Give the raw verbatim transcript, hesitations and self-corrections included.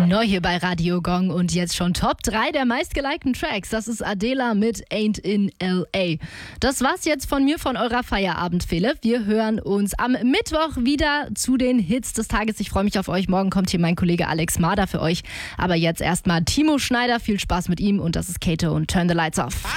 Neu hier bei Radio Gong und jetzt schon Top drei der meistgelikten Tracks. Das ist Adela mit Ain't in L A. Das war's jetzt von mir, von eurer Feierabendfehle. Wir hören uns am Mittwoch wieder zu den Hits des Tages. Ich freue mich auf euch. Morgen kommt hier mein Kollege Alex Marder für euch. Aber jetzt erstmal Timo Schneider. Viel Spaß mit ihm und das ist Kato und Turn the Lights Off.